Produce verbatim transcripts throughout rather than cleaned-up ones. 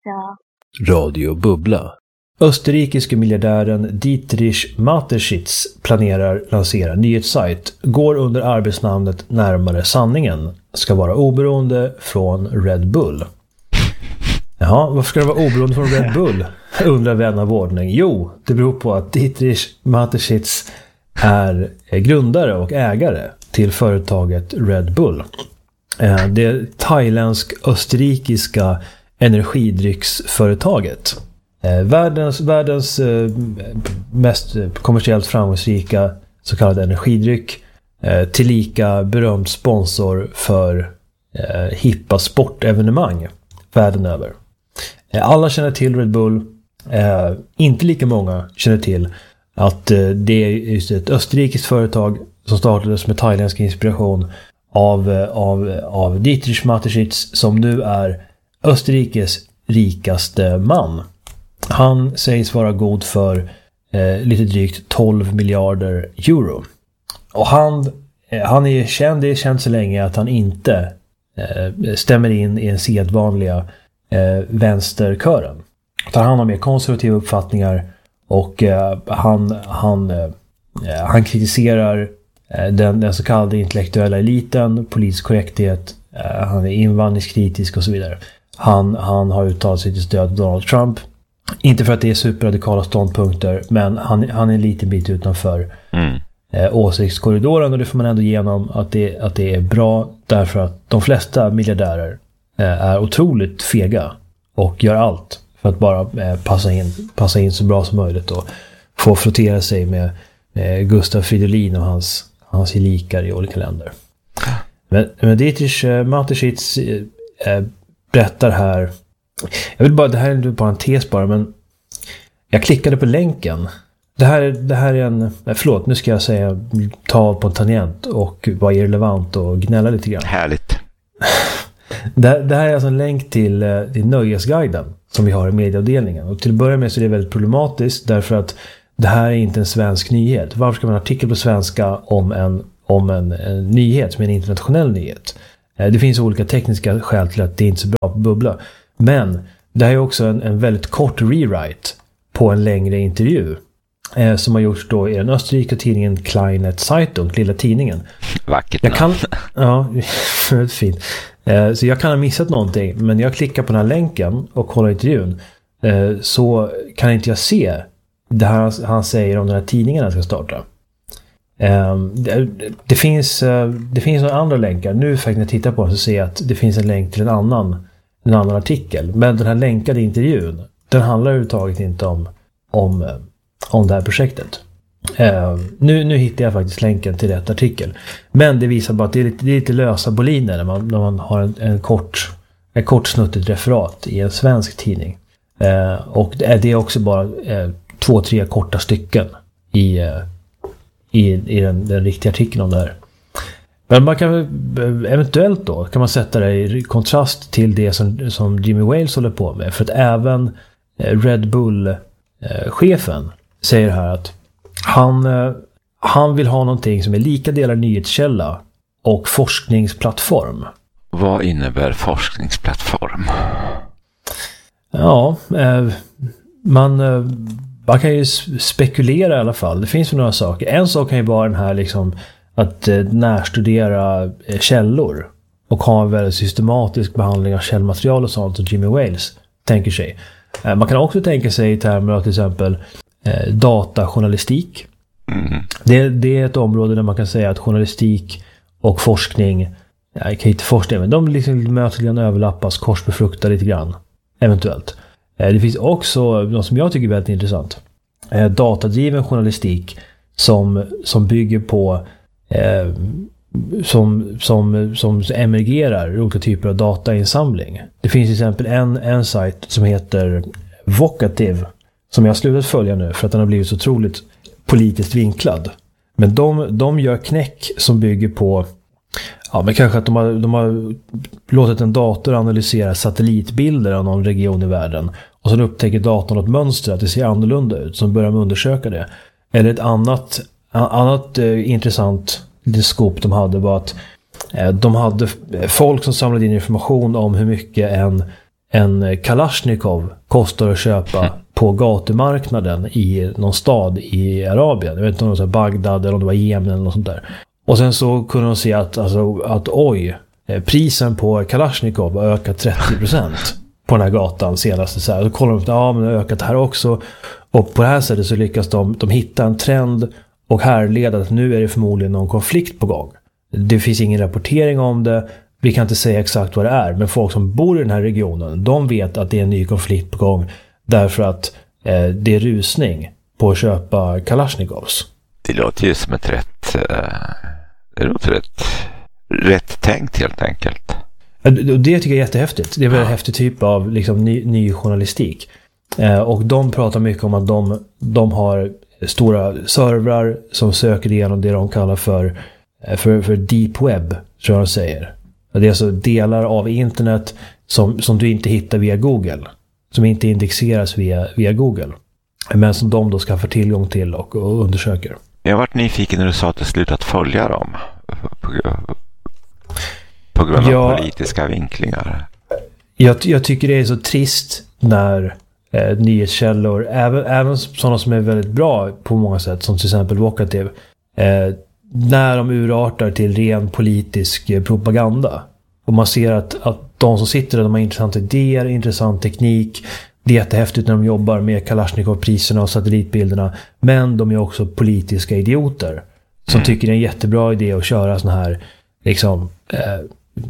Ja. Radio Bubbla. Österrikiske miljardären Dietrich Mateschitz planerar lansera en nyhetssajt. Går under arbetsnamnet Närmare sanningen. Ska vara oberoende från Red Bull. Jaha, varför ska det vara oberoende från Red Bull? Undrar vän av ordning. Jo, det beror på att Dietrich Mateschitz är grundare och ägare till företaget Red Bull. Det thailändsk-österrikiska energidrycksföretaget. Världens, världens mest kommersiellt framgångsrika så kallad energidryck. Tillika berömd sponsor för hippa sportevenemang världen över. Alla känner till Red Bull. Inte lika många känner till att det är just ett österrikiskt företag som startades med thailändsk inspiration av, av, av Dietrich Mateschitz, som nu är Österrikes rikaste man. Han sägs vara god för eh, lite drygt tolv miljarder euro. Och han, eh, han är känd, det är känt så länge att han inte eh, stämmer in i den sedvanliga eh, vänsterkören. Utan han har mer konservativa uppfattningar och eh, han, han, eh, han kritiserar eh, den, den så kallade intellektuella eliten, politisk korrekthet, eh, han är invandringskritisk och så vidare. Han, han har uttalat sig till stöd Donald Trump. Inte för att det är superradikala ståndpunkter, men han, han är en liten bit utanför mm. eh, åsiktskorridoren, och det får man ändå igenom att det, att det är bra, därför att de flesta miljardärer eh, är otroligt fega och gör allt för att bara eh, passa, in, passa in så bra som möjligt och få frottera sig med eh, Gustav Fridolin och hans, hans likar i olika länder. Men, men Dietrich eh, Mateschitz eh, berättar här, jag vill bara, det här är bara en tes bara, men jag klickade på länken. Det här, det här är en, förlåt, nu ska jag säga ta på en tangent och vara irrelevant och gnälla lite grann. Härligt. Det, det här är alltså en länk till, till Nöjesguiden som vi har i medieavdelningen. Och till att börja med så är det väldigt problematiskt, därför att det här är inte en svensk nyhet. Varför ska man ha en artikel på svenska om en, om en, en nyhet som är en internationell nyhet? Det finns olika tekniska skäl till att det är inte är så bra på Bubbla. Men det här är också en, en väldigt kort rewrite på en längre intervju eh, som har gjorts då i den österrikiska tidningen Kleine Zeitung, lilla tidningen. Vackert. Jag kan, ja, väldigt fint. Eh, så jag kan ha missat någonting, men jag klickar på den här länken och kollar intervjun, eh, så kan inte jag se det här han säger om den här tidningen han ska starta. Um, det, det finns uh, det finns några andra länkar. Nu faktiskt när jag tittar på den så ser jag att det finns en länk till en annan en annan artikel. Men den här länkade intervjun, den handlar överhuvudtaget inte om om, uh, om det här projektet. Uh, nu, nu hittar jag faktiskt länken till rätt artikel. Men det visar bara att det är lite, det är lite lösa boliner när man, när man har en, en kort en kort snuttigt referat i en svensk tidning. Uh, och det är, det är också bara uh, två, tre korta stycken i uh, i, i den, den riktiga artikeln om det här. Men man kan eventuellt då kan man sätta det i kontrast till det som, som Jimmy Wales håller på med. För att även Red Bull-chefen säger här att han, han vill ha någonting som är lika delar nyhetskälla och forskningsplattform. Vad innebär forskningsplattform? Ja, man... Man kan ju spekulera i alla fall. Det finns ju några saker. En sak kan ju vara den här liksom att eh, närstudera eh, källor och ha en väldigt systematisk behandling av källmaterial och sånt som Jimmy Wales tänker sig. Eh, man kan också tänka sig i termer av till exempel eh, datajournalistik. Mm. Det, det är ett område där man kan säga att journalistik och forskning, jag kan inte forskning, men de liksom möts lite överlappas, korsbefruktar lite grann, eventuellt. Det finns också något som jag tycker är väldigt intressant. Eh, datadriven journalistik som, som bygger på eh, som, som, som emergerar olika typer av datainsamling. Det finns till exempel en, en sajt som heter Vocative som jag har slutat följa nu för att den har blivit så otroligt politiskt vinklad. Men de, de gör knäck som bygger på ja, men kanske att de har, de har låtit en dator analysera satellitbilder av någon region i världen. Och så upptäcker datorn något mönster att det ser annorlunda ut. Så börjar de undersöka det. Eller ett annat, annat eh, intressant skop de hade var att eh, de hade folk som samlade in information om hur mycket en, en Kalashnikov kostar att köpa mm. på gatumarknaden i någon stad i Arabien. Jag vet inte om det var Bagdad eller om det var Jemen eller något sånt där. Och sen så kunde de se att, alltså, att oj, prisen på Kalashnikov har ökat trettio procent på den här gatan senaste. Så här. Så kollar de att ja, men det har ökat här också. Och på det här sättet så lyckas de, de hitta en trend och härleda att nu är det förmodligen någon konflikt på gång. Det finns ingen rapportering om det. Vi kan inte säga exakt vad det är. Men folk som bor i den här regionen, de vet att det är en ny konflikt på gång. Därför att eh, det är rusning på att köpa Kalashnikovs. Det låter ju som ett rätt... Uh, det låter rätt, rätt tänkt helt enkelt. Det tycker jag är jättehäftigt. Det är en väldigt häftig typ av liksom, ny, ny journalistik. Eh, och de pratar mycket om att de, de har stora servrar som söker igenom det de kallar för, för, för deep web, tror jag de säger. Det är alltså delar av internet som, som du inte hittar via Google. Som inte indexeras via, via Google. Men som de då skaffar tillgång till och, och undersöker. Jag har varit nyfiken när du sa att du slutat följa dem. På, på grund av ja, politiska vinklingar. Jag, jag tycker det är så trist när eh, nyhetskällor, även, även sådana som är väldigt bra på många sätt, som till exempel Vokativ, eh, när de urartar till ren politisk eh, propaganda. Och man ser att, att de som sitter där, de har intressanta idéer, intressant teknik. Det är jättehäftigt när de jobbar med Kalashnikov-priserna och satellitbilderna. Men de är också politiska idioter som mm. tycker det är en jättebra idé att köra såna här liksom eh,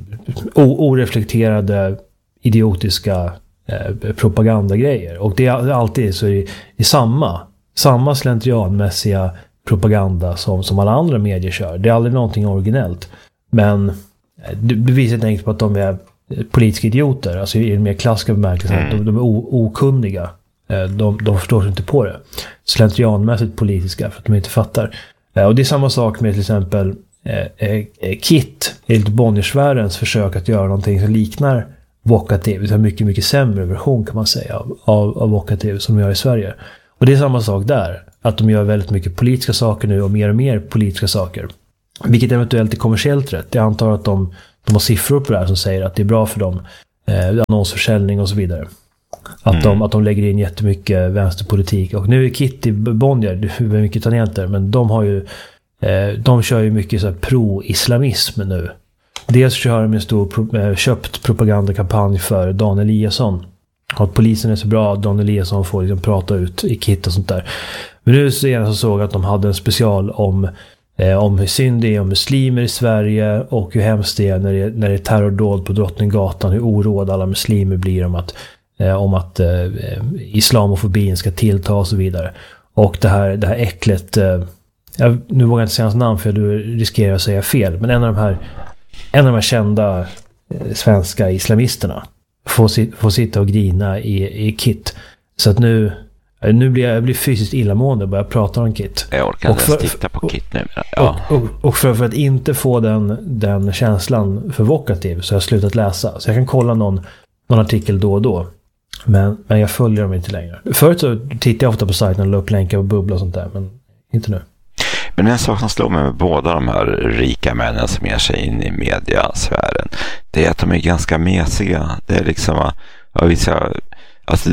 oreflekterade idiotiska eh, propagandagrejer. Och det är alltid så är det samma samma slentrianmässiga propaganda som, som alla andra medier kör. Det är aldrig någonting originellt. Men det bevisar helt enkelt på att de är politiska idioter, alltså i den mer klassiska bemärkelsen. Mm. De, de är o, okunniga. De, de förstår sig inte på det. Slentrianmässigt politiska för att de inte fattar. Och det är samma sak med till exempel eh, eh, Kit, enligt Bonniersfärens försök att göra någonting som liknar Vokativ. Det är en mycket, mycket sämre version kan man säga av, av, av Vokativ som de gör i Sverige. Och det är samma sak där. Att de gör väldigt mycket politiska saker nu och mer och mer politiska saker. Vilket eventuellt är kommersiellt rätt. Jag antar att de, de har siffror på det här som säger att det är bra för dem. Eh, annonsförsäljning och så vidare. Att, mm. de, att de lägger in jättemycket vänsterpolitik. Och nu är Kitty Bonnier, det är mycket tangenter, men de har ju eh, de kör ju mycket så här pro-islamism nu. Dels kör de en stor pro, eh, köpt propagandakampanj för Dan Eliasson. Att polisen är så bra att Dan Eliasson får liksom prata ut i Kit och sånt där. Men nu senast så såg jag att de hade en special om Eh, om hur synd det är om muslimer i Sverige och hur hemskt det är när det, när det är terrordåd på Drottninggatan, hur oroade alla muslimer blir om att, eh, om att eh, islamofobin ska tillta och så vidare. Och det här, det här äcklet, eh, jag, nu vågar jag inte säga hans namn för du riskerar att säga fel, men en av de här, en av de här kända eh, svenska islamisterna får, får sitta och grina i, i Kit. Så att nu Nu blir jag, jag blir fysiskt illamående och börjar prata om Kit. Jag orkar inte ens titta på Kit nu. Ja. Och, och, och för, för att inte få den, den känslan för Vokativ så har jag slutat läsa. Så jag kan kolla någon, någon artikel då och då. Men, men jag följer dem inte längre. Förut så tittar jag ofta på sajten och la upp länkar och bubbla och sånt där. Men inte nu. Men en sak som slår mig med båda de här rika männen som ger sig in i mediasfären, det är att de är ganska mesiga. Det är liksom ja, vissa... Alltså,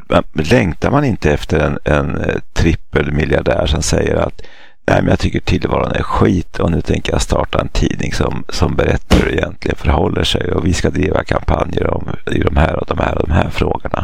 längtar man inte efter en, en trippelmiljardär som säger att nej, men jag tycker tillvaron är skit och nu tänker jag starta en tidning som, som berättar hur det egentligen förhåller sig och vi ska driva kampanjer om i de här och de här och de här frågorna.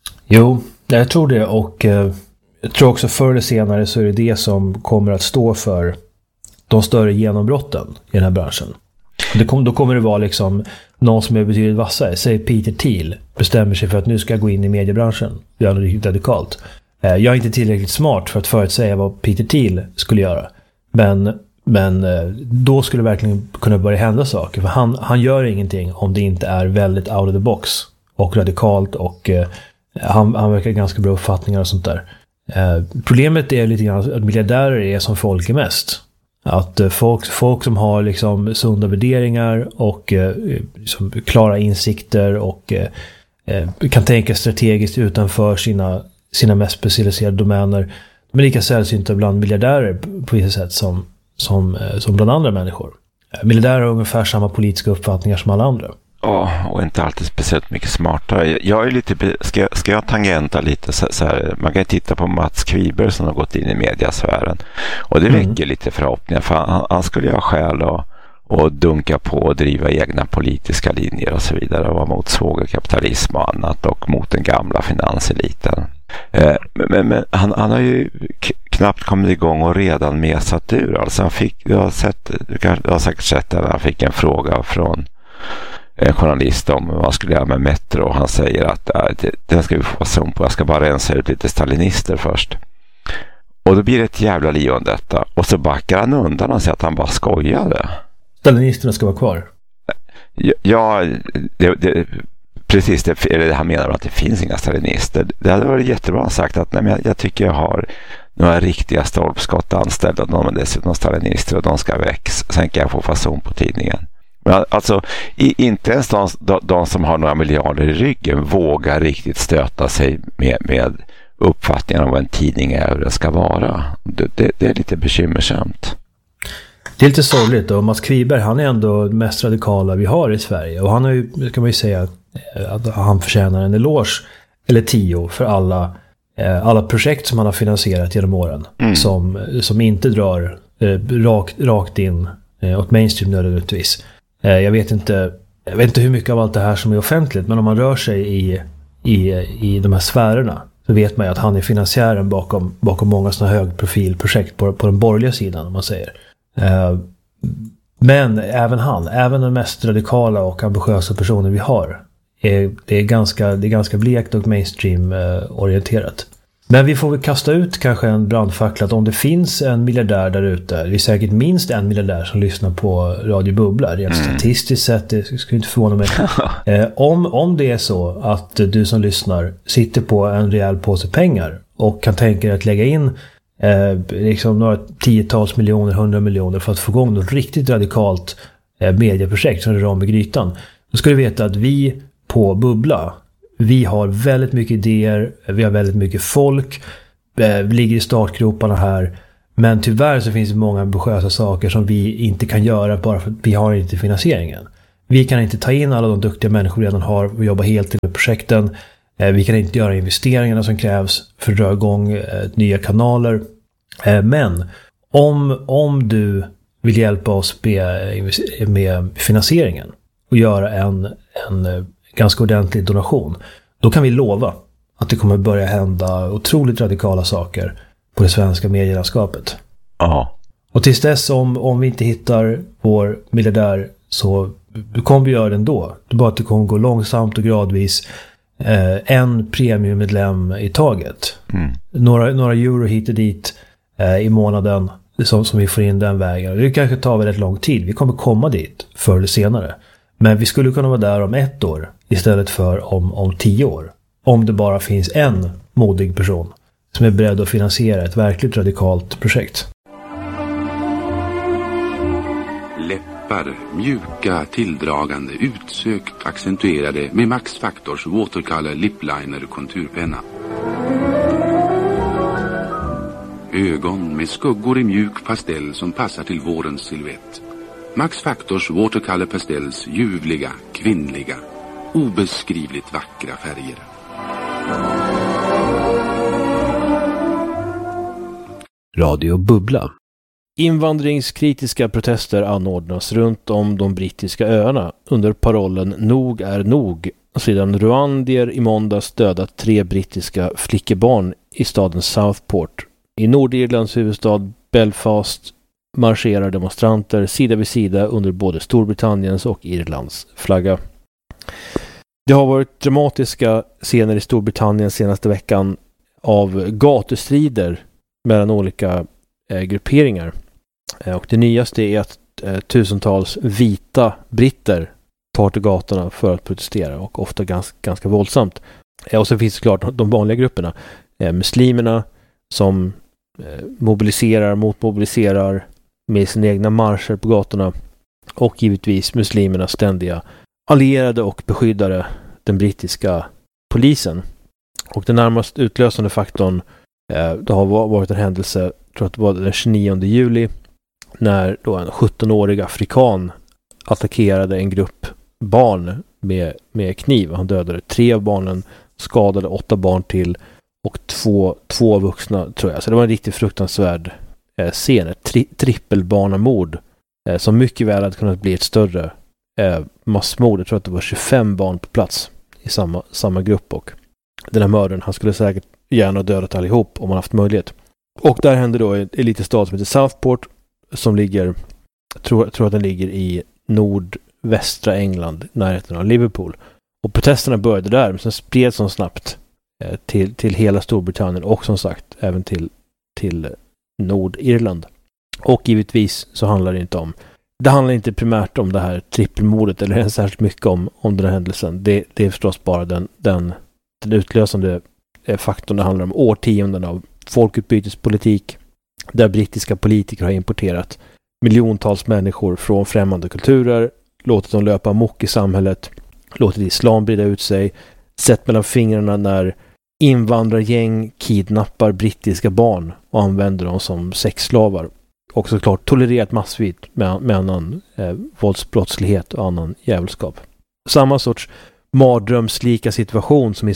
Jo, jag tror det och eh, jag tror också förr eller senare så är det det som kommer att stå för de större genombrotten i den här branschen. Det kom, då kommer det vara liksom någon som är betydligt vassare. Säg Peter Thiel bestämmer sig för att nu ska jag gå in i mediebranschen. Gör det riktigt radikalt. Jag är inte tillräckligt smart för att förutsäga vad Peter Thiel skulle göra. Men, men då skulle det verkligen kunna börja hända saker. För han, han gör ingenting om det inte är väldigt out of the box. Och radikalt. Och eh, han, han verkar ganska bra uppfattningar och sånt där. Eh, problemet är lite grann att miljardärer är som folk är mest. Att folk, folk som har liksom sunda värderingar och eh, liksom klara insikter och eh, kan tänka strategiskt utanför sina, sina mest specialiserade domäner. De är lika sällsynta bland miljardärer på vissa sätt som, som, som bland andra människor. Miljardärer har ungefär samma politiska uppfattningar som alla andra. Ja, och inte alltid speciellt mycket smartare. Jag är lite, ska, ska jag tangenta lite så, så här, man kan titta på Mats Kviberg som har gått in i mediasfären. Och det mm. väcker lite förhoppningar, för han, han skulle ju ha skäl att och dunka på och driva egna politiska linjer och så vidare, och vara mot svågerkapitalism och annat och mot den gamla finanseliten. Eh, men men han, han har ju k- knappt kommit igång och redan mesat ur. Alltså han fick, jag har, sett, du, kan, du har säkert sett att han fick en fråga från en journalist om vad man skulle göra med Metro, och han säger att äh, det, det ska vi få som på, jag ska bara rensa ut lite stalinister först. Och då blir det ett jävla liv om detta, och så backar han undan och säger att han bara skojade. Stalinisterna ska vara kvar. Ja, det, det, precis det, det han menar, att det finns inga stalinister. Det hade varit jättebra sagt att nej, men jag, jag tycker jag har några riktiga stolpskott anställda, de är dessutom stalinister och de ska väck, sen kan jag få fason på tidningen. Men alltså, i, inte ens de, de, de som har några miljarder i ryggen vågar riktigt stöta sig med, med uppfattningen om vad en tidning är och det ska vara. Det, det, det är lite bekymmersamt. Det är lite sorgligt, och Mats Kviberg, han är ändå det mest radikala vi har i Sverige, och han har ju, kan man ju säga att han förtjänar en eloge eller tio för alla, alla projekt som han har finansierat genom åren mm. som, som inte drar eh, rakt, rakt in eh, åt mainstream nödvändigtvis. Eh, jag vet inte jag vet inte hur mycket av allt det här som är offentligt, men om man rör sig i, i, i de här sfärerna så vet man ju att han är finansiären bakom, bakom många sådana högprofilprojekt på, på den borgerliga sidan, om man säger. Uh, men även han, även den mest radikala och ambitiösa personen vi har, är, det, är ganska, det är ganska blekt och mainstream uh, orienterat. Men vi får väl kasta ut kanske en brandfackla att om det finns en miljardär där ute, det är säkert minst en miljardär som lyssnar på Radio Bubbla, rent mm. statistiskt sett, det skulle inte förvåna mig. uh, om, om det är så att du som lyssnar sitter på en rejäl påse pengar och kan tänka dig att lägga in Eh, liksom några tiotals miljoner, hundra miljoner för att få igång något riktigt radikalt eh, medieprojekt som rör om i grytan. Då ska du veta att vi på Bubbla, vi har väldigt mycket idéer, vi har väldigt mycket folk, eh, vi ligger i startgroparna här, men tyvärr så finns det många ambitiösa saker som vi inte kan göra bara för att vi har inte finansieringen. Vi kan inte ta in alla de duktiga människor vi redan har och jobba helt med projekten. Vi kan inte göra investeringarna som krävs för att dra igång eh, nya kanaler. Eh, men om, om du vill hjälpa oss med, med finansieringen och göra en, en ganska ordentlig donation, då kan vi lova att det kommer börja hända otroligt radikala saker på det svenska medielandskapet. Ja. Och tills dess, om, om vi inte hittar vår miljardär, så kommer vi göra det ändå. Det är bara att det kommer gå långsamt och gradvis. Eh, en premiummedlem i taget. Mm. Några, några euro hit och dit eh, i månaden som, som vi får in den vägen. Det kanske tar väldigt lång tid. Vi kommer komma dit förr eller senare. Men vi skulle kunna vara där om ett år istället för om, om tio år. Om det bara finns en modig person som är beredd att finansiera ett verkligt radikalt projekt. Läppar, mjuka, tilldragande, utsökt, accentuerade med Max Factors Watercolor Lipliner konturpenna. Ögon med skuggor i mjuk pastell som passar till vårens silhuett. Max Factors Watercolor Pastels ljuvliga, kvinnliga, obeskrivligt vackra färger. Radio Bubbla. Invandringskritiska protester anordnas runt om de brittiska öarna under parollen Nog är nog, sedan ruandier i måndags dödat tre brittiska flickebarn i staden Southport. I Nordirlands huvudstad Belfast marscherar demonstranter sida vid sida under både Storbritanniens och Irlands flagga. Det har varit dramatiska scener i Storbritannien senaste veckan av gatustrider mellan olika eh, grupperingar. Eh, och det nyaste är att eh, tusentals vita britter tar till gatorna för att protestera, och ofta ganska, ganska våldsamt. Eh, och så finns det klart de vanliga grupperna. Eh, muslimerna som eh, mobiliserar, motmobiliserar med sina egna marscher på gatorna, och givetvis muslimernas ständiga allierade och beskyddare, den brittiska polisen. Och den närmast utlösande faktorn, eh, det har varit en händelse, jag tror att det var den tjugonionde juli, när då en sjuttonårig afrikan attackerade en grupp barn med, med kniv. Han dödade tre av barnen, skadade åtta barn till och två, två vuxna tror jag. Så det var en riktigt fruktansvärd eh, scen. Ett tri, trippelbarnamord eh, som mycket väl hade kunnat bli ett större eh, massmord. Jag tror att det var tjugofem barn på plats i samma, samma grupp, och den här mördaren, han skulle säkert gärna dödat allihop om han haft möjlighet. Och där hände då en liten stad som heter Southport som ligger, jag tror, tror att den ligger i nordvästra England, närheten av Liverpool. Och protesterna började där, men sen spreds de snabbt eh, till, till hela Storbritannien och som sagt även till, till Nordirland. Och givetvis så handlar det inte om det handlar inte primärt om det här trippelmordet eller ens särskilt mycket om, om den här händelsen. Det, det är förstås bara den, den, den utlösande faktorn. Det handlar om årtionden av folkutbytespolitik där brittiska politiker har importerat miljontals människor från främmande kulturer, låtit dem löpa amok i samhället, låtit islam breda ut sig, sett mellan fingrarna när invandrargäng kidnappar brittiska barn och använder dem som sexslavar. Och såklart tolererat massvis med, med annan eh, våldsbrottslighet och annan jävelskap. Samma sorts mardrömslika situation som i